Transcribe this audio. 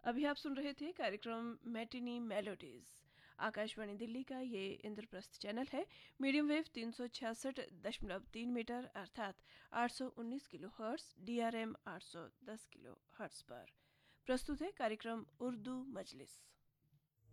अभी आप सुन रहे थे कार्यक्रम मैटिनी मेलोडीज। आकाशवाणी दिल्ली का ये इंद्रप्रस्थ चैनल है। मीडियम वेव 366.3 मीटर अर्थात 819 kilo hertz, DRM 810 kilo hertz पर प्रस्तुत है कार्यक्रम उर्दू मजलिस।